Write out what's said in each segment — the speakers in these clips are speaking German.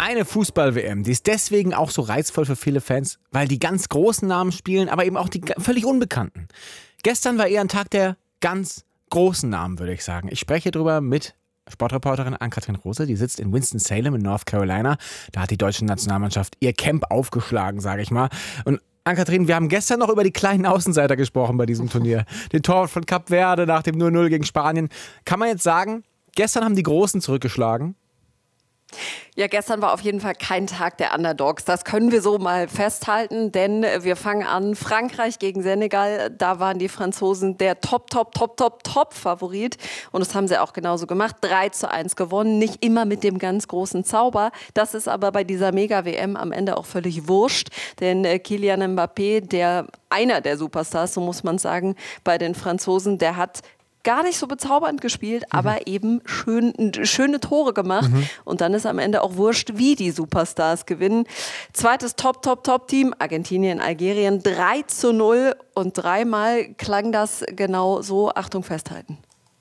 Eine Fußball-WM, die ist deswegen auch so reizvoll für viele Fans, weil die ganz großen Namen spielen, aber eben auch die völlig Unbekannten. Gestern war eher ein Tag der ganz großen Namen, würde ich sagen. Ich spreche drüber mit Sportreporterin Ann-Kathrin Rose, die sitzt in Winston-Salem in North Carolina. Da hat die deutsche Nationalmannschaft ihr Camp aufgeschlagen, sage ich mal. Und Ann-Kathrin, wir haben gestern noch über die kleinen Außenseiter gesprochen bei diesem Turnier. Den Torwart von Kap Verde nach dem 0-0 gegen Spanien. Kann man jetzt sagen, gestern haben die Großen zurückgeschlagen? Ja, gestern war auf jeden Fall kein Tag der Underdogs. Das können wir so mal festhalten, denn wir fangen an. Frankreich gegen Senegal, da waren die Franzosen der Top-Favorit. Und das haben sie auch genauso gemacht. 3:1 gewonnen, nicht immer mit dem ganz großen Zauber. Das ist aber bei dieser Mega-WM am Ende auch völlig wurscht. Denn Kylian Mbappé, einer der Superstars, so muss man sagen, bei den Franzosen, der hat gar nicht so bezaubernd gespielt, aber eben schöne Tore gemacht. Und dann ist am Ende auch wurscht, wie die Superstars gewinnen. Zweites Top-Team, Argentinien, Algerien, 3:0. Und dreimal klang das genau so. Achtung, festhalten.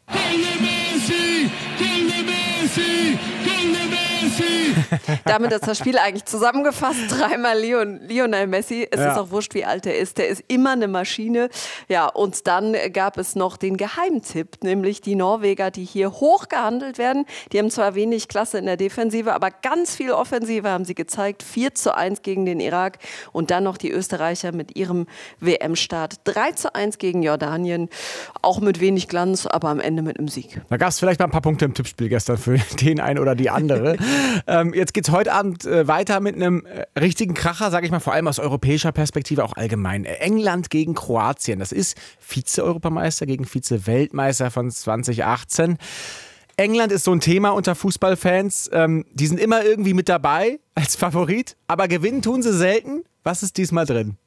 Damit ist das Spiel eigentlich zusammengefasst. Dreimal Lionel Messi. Es ist auch wurscht, wie alt er ist. Der ist immer eine Maschine. Ja, und dann gab es noch den Geheimtipp, nämlich die Norweger, die hier hoch gehandelt werden. Die haben zwar wenig Klasse in der Defensive, aber ganz viel Offensive haben sie gezeigt. 4:1 gegen den Irak. Und dann noch die Österreicher mit ihrem WM-Start. 3:1 gegen Jordanien. Auch mit wenig Glanz, aber am Ende mit einem Sieg. Da gab es vielleicht mal ein paar Punkte im Tippspiel gestern für den einen oder die andere. Jetzt geht es heute Abend weiter mit einem richtigen Kracher, sage ich mal, vor allem aus europäischer Perspektive, auch allgemein. England gegen Kroatien. Das ist Vize-Europameister gegen Vize-Weltmeister von 2018. England ist so ein Thema unter Fußballfans. Die sind immer irgendwie mit dabei als Favorit, aber gewinnen tun sie selten. Was ist diesmal drin?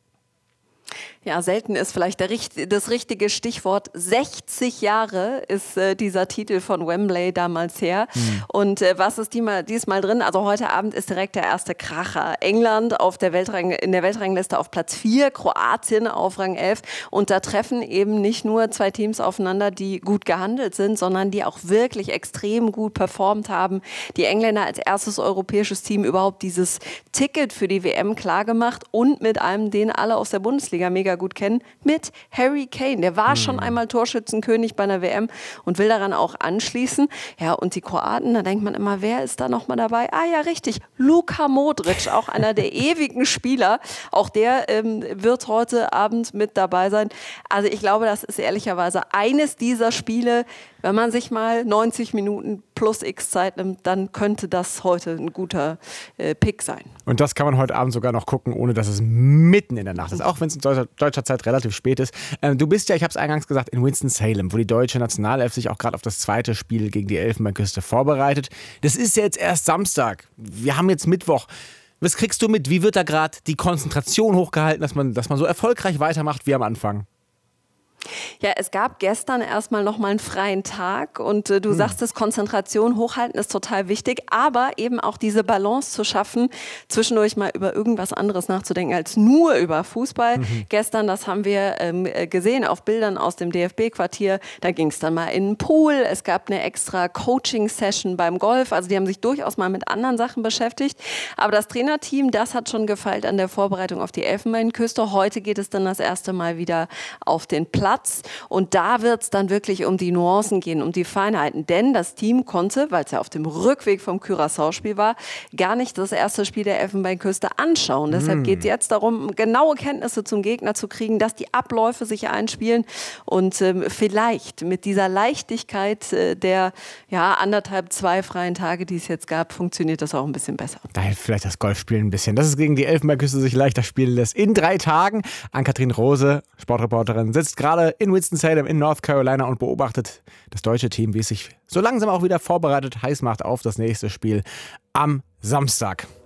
Ja, selten ist vielleicht das richtige Stichwort. 60 Jahre ist dieser Titel von Wembley damals her. Und was ist diesmal drin? Also heute Abend ist direkt der erste Kracher. England in der Weltrangliste auf Platz 4, Kroatien auf Rang 11. Und da treffen eben nicht nur zwei Teams aufeinander, die gut gehandelt sind, sondern die auch wirklich extrem gut performt haben. Die Engländer als erstes europäisches Team überhaupt dieses Ticket für die WM klargemacht und mit einem, den alle aus der Bundesliga mega gut kennen, mit Harry Kane. Der war schon einmal Torschützenkönig bei einer WM und will daran auch anschließen. Ja, und die Kroaten, da denkt man immer, wer ist da nochmal dabei? Ah ja, richtig, Luka Modric, auch einer der ewigen Spieler. Auch der wird heute Abend mit dabei sein. Also ich glaube, das ist ehrlicherweise eines dieser Spiele, wenn man sich mal 90 Minuten plus X Zeit nimmt, dann könnte das heute ein guter Pick sein. Und das kann man heute Abend sogar noch gucken, ohne dass es mitten in der Nacht ist, auch wenn es in deutscher Zeit relativ spät ist. Du bist ja, ich habe es eingangs gesagt, in Winston-Salem, wo die deutsche Nationalelf sich auch gerade auf das zweite Spiel gegen die Elfenbeinküste vorbereitet. Das ist ja jetzt erst Samstag. Wir haben jetzt Mittwoch. Was kriegst du mit? Wie wird da gerade die Konzentration hochgehalten, dass man so erfolgreich weitermacht wie am Anfang? Ja, es gab gestern erstmal nochmal einen freien Tag und du sagst es, Konzentration hochhalten ist total wichtig, aber eben auch diese Balance zu schaffen, zwischendurch mal über irgendwas anderes nachzudenken als nur über Fußball. Gestern, das haben wir gesehen auf Bildern aus dem DFB-Quartier, da ging es dann mal in den Pool, es gab eine extra Coaching-Session beim Golf, also die haben sich durchaus mal mit anderen Sachen beschäftigt, aber das Trainerteam, das hat schon gefeilt an der Vorbereitung auf die Elfenbeinküste. Heute geht es dann das erste Mal wieder auf den Platz. Und da wird es dann wirklich um die Nuancen gehen, um die Feinheiten. Denn das Team konnte, weil es ja auf dem Rückweg vom Curaçao-Spiel war, gar nicht das erste Spiel der Elfenbeinküste anschauen. Deshalb geht es jetzt darum, genaue Kenntnisse zum Gegner zu kriegen, dass die Abläufe sich einspielen und vielleicht mit dieser Leichtigkeit der 2 freien Tage, die es jetzt gab, funktioniert das auch ein bisschen besser. Da hilft vielleicht das Golfspielen ein bisschen, dass es gegen die Elfenbeinküste sich leichter spielen lässt. In 3 Tagen. Ann-Kathrin Rose, Sportreporterin, sitzt gerade in Winston-Salem in North Carolina und beobachtet das deutsche Team, wie es sich so langsam auch wieder vorbereitet, heiß macht auf das nächste Spiel am Samstag.